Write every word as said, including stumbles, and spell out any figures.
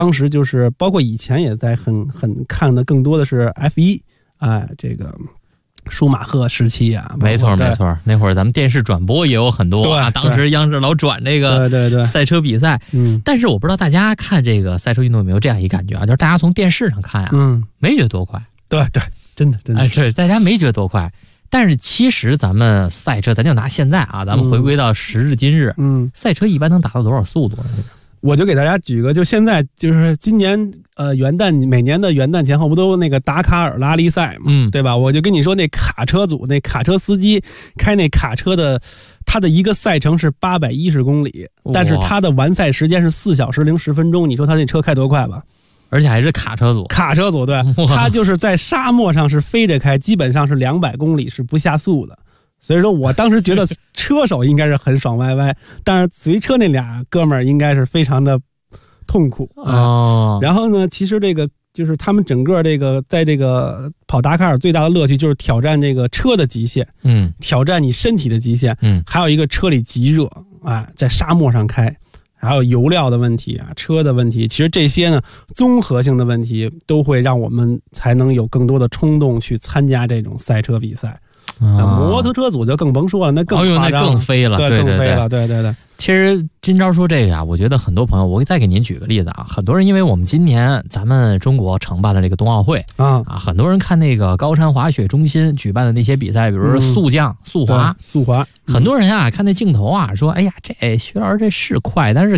当时就是包括以前也在很很看的更多的是 F 一，哎，这个舒马赫时期啊， 没错没错，那会儿咱们电视转播也有很多啊，当时央视老转这个对对对赛车比赛， 嗯， 但是我不知道大家看这个赛车运动有没有这样一感觉啊，就是大家从电视上看啊， 嗯， 没觉得多快， 对对，真的真的， 哎，对，大家没觉得多快。但是其实咱们赛车，咱就拿现在啊，咱们回归到时至今日， 嗯， 赛车一般能达到多少速度呢？ 我就给大家举个，就现在就是今年呃元旦，每年的元旦前后不都那个达喀尔拉力赛嘛， 嗯， 对吧？我就跟你说，那卡车组那卡车司机开那卡车的，他的一个赛程是八百一十公里，但是他的完赛时间是四小时零十分钟，你说他那车开多快吧？ 而且还是卡车组， 卡车组对，他就是在沙漠上是飞着开，基本上是两百公里是不下速的。所以说我当时觉得车手应该是很爽歪歪，但是随车那俩哥们儿应该是非常的痛苦哦、 哎。然后呢，其实这个就是他们整个这个在这个跑达喀尔最大的乐趣就是挑战这个车的极限， 嗯， 挑战你身体的极限， 嗯， 还有一个车里极热，哎，在沙漠上开。还有油料的问题啊，车的问题，其实这些呢，综合性的问题都会让我们才能有更多的冲动去参加这种赛车比赛。啊、摩托车组就更甭说了，那更夸张、 哦、那更飞了， 对， 对更飞了，对对对。 其实今朝说这个啊，我觉得很多朋友，我再给您举个例子啊，很多人因为我们今年咱们中国承办了这个冬奥会啊啊，很多人看那个高山滑雪中心举办的那些比赛，比如说速降、嗯、速滑、 速滑， 很多人啊看那镜头啊，说，哎呀，这徐老师这是快，但是